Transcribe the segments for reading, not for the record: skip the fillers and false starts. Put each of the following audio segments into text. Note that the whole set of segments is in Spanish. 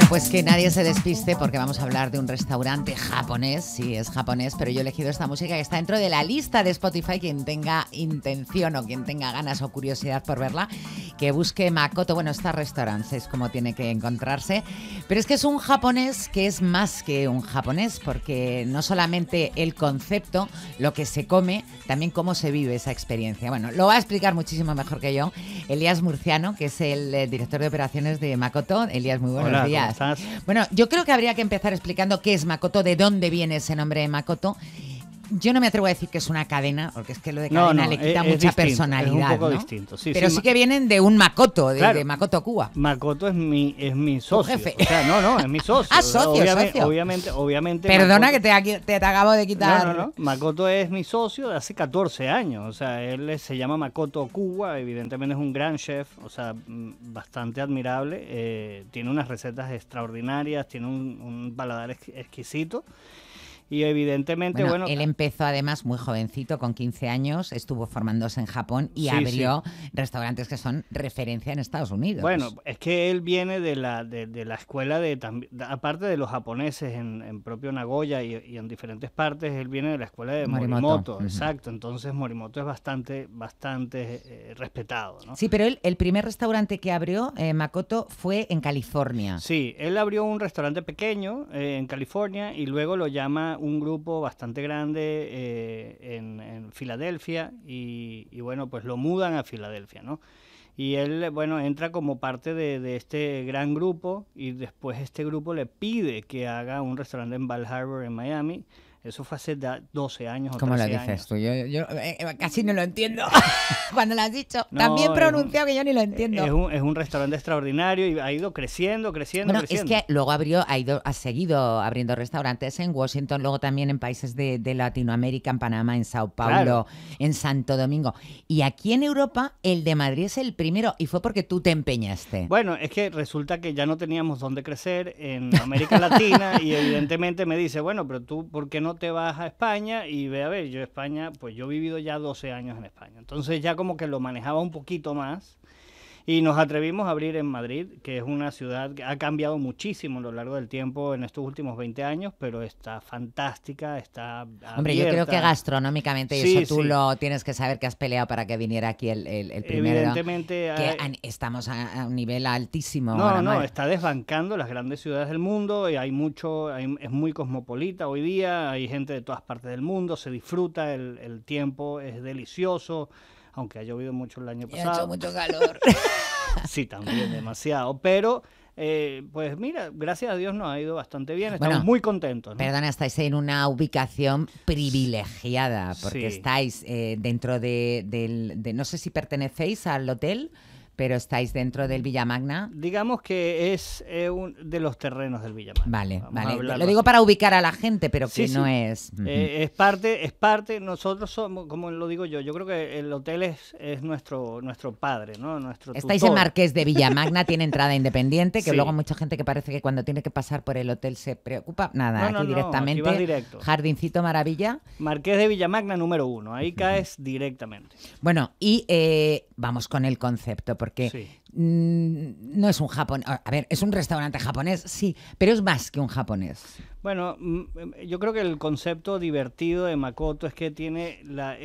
Pues que nadie se despiste porque vamos a hablar de un restaurante japonés. Sí, es japonés, pero yo he elegido esta música que está dentro de la lista de Spotify. Quien tenga intención o quien tenga ganas o curiosidad por verla, que busque Makoto. Bueno, está restaurante, es como tiene que encontrarse. Pero es que es un japonés que es más que un japonés, porque no solamente el concepto, lo que se come, también cómo se vive esa experiencia. Bueno, lo va a explicar muchísimo mejor que yo Elías Murciano, que es el director de operaciones de Makoto. Elías, muy buenos Hola, días. ¿cómo estás? Bueno, yo creo que habría que empezar explicando qué es Makoto, de dónde viene ese nombre de Makoto. Yo no me atrevo a decir que es una cadena, porque es que lo de cadena le quita mucha distinto, personalidad, es un poco ¿no? distinto. Sí, pero sí, sí que vienen de un Makoto, claro, de Makoto Cuba. Makoto es mi socio. jefe. O sea, no, es mi socio. Ah, socio, socio. Obviamente. Perdona Makoto, que te acabo de quitar. No. Makoto es mi socio de hace 14 años. O sea, él se llama Makoto Cuba. Evidentemente es un gran chef. O sea, bastante admirable. Tiene unas recetas extraordinarias. Tiene un paladar exquisito. Y evidentemente, bueno, él empezó además muy jovencito, con 15 años, estuvo formándose en Japón y abrió restaurantes que son referencia en Estados Unidos. Bueno, es que él viene de la escuela aparte de los japoneses en propio Nagoya y en diferentes partes, él viene de la escuela de Morimoto. Exacto. Entonces Morimoto es bastante respetado, ¿no? Sí, pero el primer restaurante que abrió, Makoto, fue en California. Sí, él abrió un restaurante pequeño en California y luego lo llama un grupo bastante grande en Filadelfia y bueno, pues lo mudan a Filadelfia, ¿no? Y él, bueno, entra como parte de este gran grupo y después este grupo le pide que haga un restaurante en Bal Harbour, en Miami. Eso fue hace 12 años o 13 años. ¿Cómo lo dices tú? Yo casi no lo entiendo cuando lo has dicho. No, tan bien pronunciado que yo ni lo entiendo. Es un restaurante extraordinario y ha ido creciendo. Bueno, es que luego ha seguido abriendo restaurantes en Washington, luego también en países de Latinoamérica, en Panamá, en Sao Paulo, claro, en Santo Domingo. Y aquí en Europa, el de Madrid es el primero y fue porque tú te empeñaste. Bueno, es que resulta que ya no teníamos dónde crecer en América Latina y evidentemente me dice, bueno, pero tú, ¿por qué no te vas a España? Y ve a ver, yo España, pues yo he vivido ya 12 años en España, entonces ya como que lo manejaba un poquito más y nos atrevimos a abrir en Madrid, que es una ciudad que ha cambiado muchísimo a lo largo del tiempo en estos últimos 20 años, pero está fantástica, está abierta. Hombre, yo creo que gastronómicamente, y eso tú lo tienes que saber, que has peleado para que viniera aquí el primero. Evidentemente. Estamos a un nivel altísimo. No, está desbancando las grandes ciudades del mundo y es muy cosmopolita hoy día, hay gente de todas partes del mundo, se disfruta, el tiempo es delicioso. Aunque ha llovido mucho el año pasado. Ha hecho mucho calor. Sí, también, demasiado. Pero, pues mira, gracias a Dios nos ha ido bastante bien. Estamos muy contentos, ¿no? Perdona, estáis en una ubicación privilegiada, porque estáis dentro de... No sé si pertenecéis al hotel, pero estáis dentro del Villamagna. Digamos que es de los terrenos del Villamagna. Vale. Lo digo para ubicar a la gente, pero que no es... Es parte, nosotros somos, como lo digo yo creo que el hotel es nuestro padre, ¿no? Estáis tutor. En Marqués de Villamagna, tiene entrada independiente, que luego mucha gente que parece que cuando tiene que pasar por el hotel se preocupa. Nada, aquí directamente. Aquí vas directo. Jardincito maravilla. Marqués de Villamagna número 1, ahí caes directamente. Bueno, y vamos con el concepto, porque no es un japonés. A ver, es un restaurante japonés, sí, pero es más que un japonés. Bueno, yo creo que el concepto divertido de Makoto es que tiene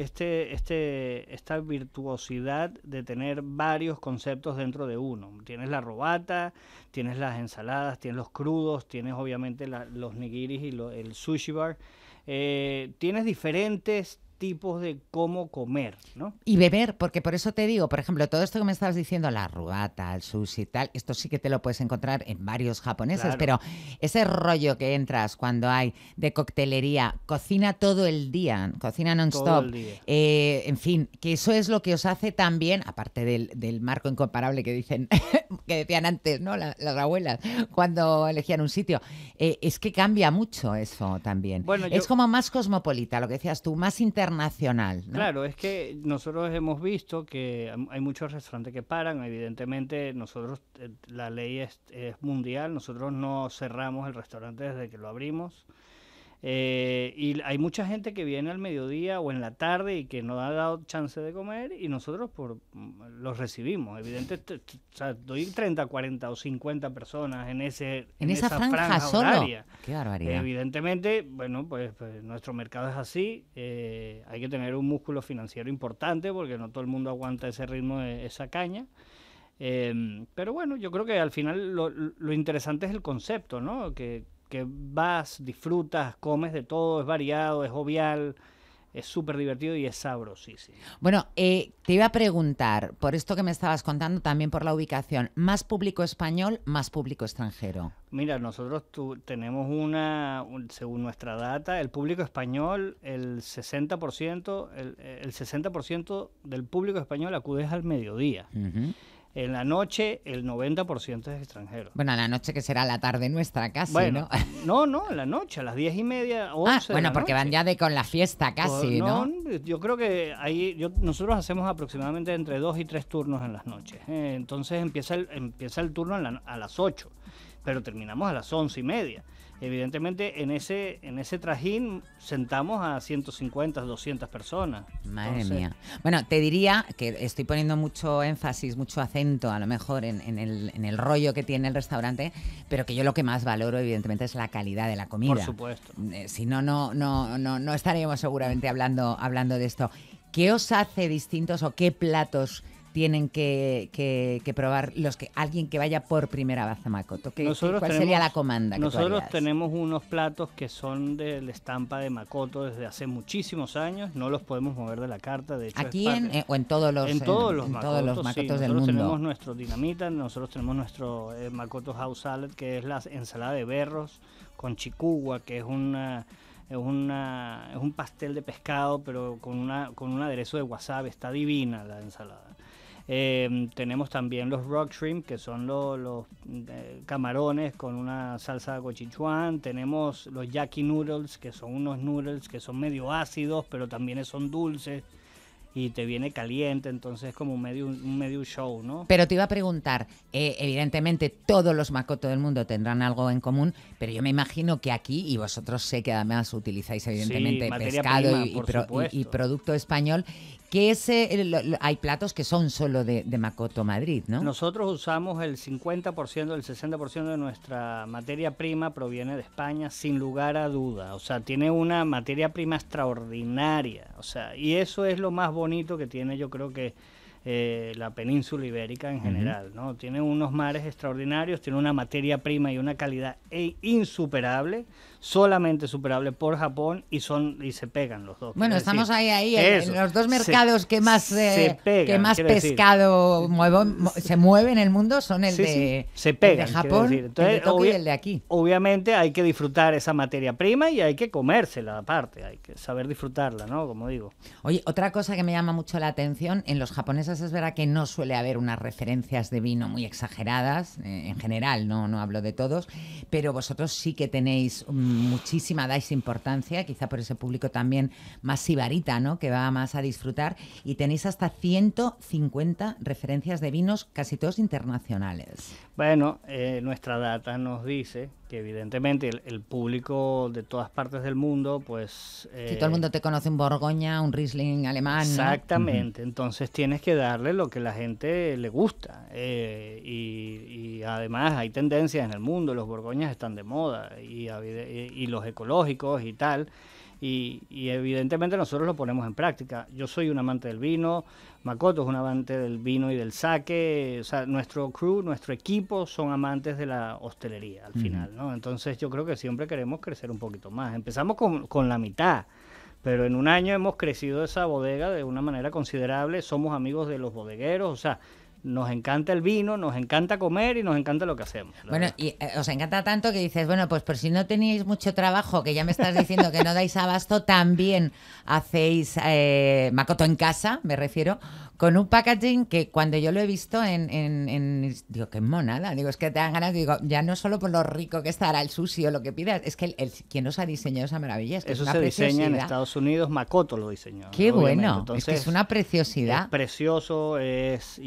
esta virtuosidad de tener varios conceptos dentro de uno. Tienes la robata, tienes las ensaladas, tienes los crudos, tienes obviamente los nigiris y el sushi bar. Tienes diferentes tipos de cómo comer, ¿no? Y beber, porque por eso te digo, por ejemplo, todo esto que me estabas diciendo, la rubata, el sushi y tal, esto sí que te lo puedes encontrar en varios japoneses, pero ese rollo que entras cuando hay de coctelería, cocina todo el día, cocina non-stop, en fin, que eso es lo que os hace también, aparte del marco incomparable que dicen, que decían antes, ¿no? Las abuelas, cuando elegían un sitio, es que cambia mucho eso también. Bueno, es como más cosmopolita, lo que decías tú, más internacional, ¿no? Claro, es que nosotros hemos visto que hay muchos restaurantes que paran, evidentemente nosotros, la ley es mundial, nosotros no cerramos el restaurante desde que lo abrimos. Y hay mucha gente que viene al mediodía o en la tarde y que no ha dado chance de comer y nosotros los recibimos. Evidentemente, o sea, doy 30, 40 o 50 personas en esa franja solo. horaria. Qué barbaridad. Evidentemente, bueno, pues nuestro mercado es así. Hay que tener un músculo financiero importante porque no todo el mundo aguanta ese ritmo, esa caña. Pero bueno, yo creo que al final lo interesante es el concepto, ¿no? Que vas, disfrutas, comes de todo, es variado, es jovial, es súper divertido y es sabrosísimo. Bueno, te iba a preguntar, por esto que me estabas contando, también por la ubicación, ¿más público español, más público extranjero? Mira, nosotros tenemos según nuestra data, el público español, el 60%, el 60% del público español acude al mediodía. Uh-huh. En la noche, el 90% es extranjero. Bueno, a la noche que será la tarde nuestra casi, bueno, ¿no? No, en la noche, a las 10:30, 11 bueno, de la porque noche. van ya con la fiesta casi, ¿no? Yo creo que nosotros hacemos aproximadamente entre 2 y 3 turnos en las noches. Entonces empieza el turno a las 8, pero terminamos a las 11:30. Evidentemente, en ese trajín sentamos a 150, 200 personas. Madre mía. Bueno, te diría que estoy poniendo mucho énfasis, mucho acento, a lo mejor, en el rollo que tiene el restaurante, pero que yo lo que más valoro, evidentemente, es la calidad de la comida. Por supuesto. Si no, no estaríamos seguramente hablando de esto. ¿Qué os hace distintos o qué platos tienen que probar alguien que vaya por primera vez a Makoto? ¿Cuál sería la comanda que nosotros tenemos unos platos que son de la estampa de Makoto desde hace muchísimos años, no los podemos mover de la carta, de hecho aquí o en todos los Makotos sí, del mundo. Nosotros tenemos nuestro dinamita, nosotros tenemos nuestro Makoto House Salad, que es la ensalada de berros con chikuwa, que es un pastel de pescado, pero con un aderezo de wasabi. Está divina la ensalada. Tenemos también los rock shrimp, que son los camarones con una salsa de gochujang. Tenemos los yaki noodles, que son unos noodles que son medio ácidos, pero también son dulces. Y te viene caliente, entonces es como un medio show, ¿no? Pero te iba a preguntar, evidentemente todos los Makoto del mundo tendrán algo en común, pero yo me imagino que aquí, y vosotros sé que además utilizáis evidentemente pescado y producto español, que hay platos que son solo de Makoto Madrid, ¿no? Nosotros usamos el 50%, el 60% de nuestra materia prima proviene de España, sin lugar a duda. O sea, tiene una materia prima extraordinaria. O sea, y eso es lo más bonito que tiene, yo creo que la península ibérica en general, ¿no? Tiene unos mares extraordinarios, tiene una materia prima y una calidad insuperable, solamente superable por Japón, y se pegan los dos. Bueno, estamos ahí en los dos mercados que más pescado se mueve en el mundo, son el de Japón, entonces, el de Tokio y el de aquí. Obviamente hay que disfrutar esa materia prima y hay que comérsela aparte, hay que saber disfrutarla, ¿no? Como digo. Oye, otra cosa que me llama mucho la atención, en los japoneses es verdad que no suele haber unas referencias de vino muy exageradas, en general, no hablo de todos, pero vosotros sí que tenéis muchísima, dais importancia, quizá por ese público también más sibarita, ¿no? Que va más a disfrutar, y tenéis hasta 150 referencias de vinos, casi todos internacionales. Bueno, nuestra data nos dice que evidentemente el público de todas partes del mundo, pues... Si todo el mundo te conoce un Borgoña, un Riesling alemán, ¿no? Exactamente, entonces tienes que darle lo que la gente le gusta, y además hay tendencias en el mundo, los Borgoñas están de moda, y los ecológicos y tal, y evidentemente nosotros lo ponemos en práctica. Yo soy un amante del vino, Makoto es un amante del vino y del sake, o sea, nuestro crew, nuestro equipo son amantes de la hostelería al final, ¿no? Entonces yo creo que siempre queremos crecer un poquito más. Empezamos con la mitad, pero en un año hemos crecido esa bodega de una manera considerable, somos amigos de los bodegueros, o sea, nos encanta el vino, nos encanta comer y nos encanta lo que hacemos. Bueno, y os encanta tanto que dices, bueno, pues por si no tenéis mucho trabajo, que ya me estás diciendo que no dais abasto, también hacéis Makoto en casa, me refiero, con un packaging que cuando yo lo he visto digo, qué monada, digo, es que te dan ganas, digo, ya no solo por lo rico que estará el sushi o lo que pidas, es que quien os ha diseñado esa maravilla, es que eso es una se diseña preciosidad. en Estados Unidos, Makoto lo diseñó. Qué bueno, entonces, es que es una preciosidad. Es precioso, y está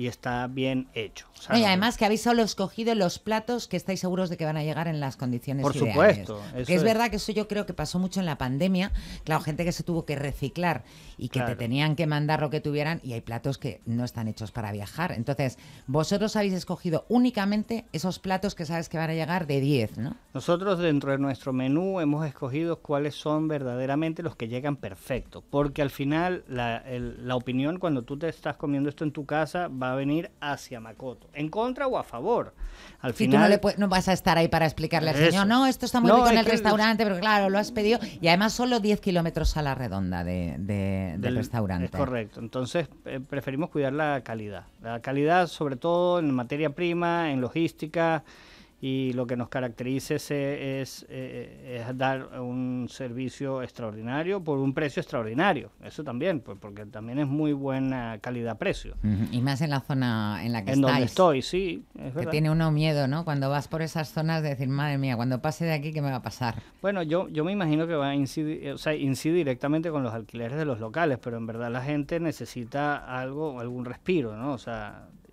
está bien hecho. O sea, No, y además que habéis solo escogido los platos que estáis seguros de que van a llegar en las condiciones por ideales. supuesto. Que es verdad que eso yo creo que pasó mucho en la pandemia. Claro, gente que se tuvo que reciclar y que te tenían que mandar lo que tuvieran, y hay platos que no están hechos para viajar. Entonces, vosotros habéis escogido únicamente esos platos que sabes que van a llegar de 10, ¿no? Nosotros dentro de nuestro menú hemos escogido cuáles son verdaderamente los que llegan perfectos, porque al final la opinión cuando tú te estás comiendo esto en tu casa va a venir hacia Makoto, en contra o a favor. Al Si final, tú no vas a estar ahí para explicarle al Eso. señor, no, esto está muy No, rico en es el que restaurante, pero claro, lo has pedido. Y además solo 10 kilómetros a la redonda del restaurante. Es correcto. Entonces preferimos cuidar la calidad. La calidad sobre todo en materia prima, en logística, y lo que nos caracteriza es dar un servicio extraordinario por un precio extraordinario. Eso también, pues, porque también es muy buena calidad-precio. Y más en la zona en la que En estáis. donde estoy, sí, es Que verdad. tiene uno miedo, ¿no? Cuando vas por esas zonas de decir, madre mía, cuando pase de aquí, ¿qué me va a pasar? Bueno, yo me imagino que va a incidir, o sea, incide directamente con los alquileres de los locales, pero en verdad la gente necesita algo, algún respiro, ¿no? O sea,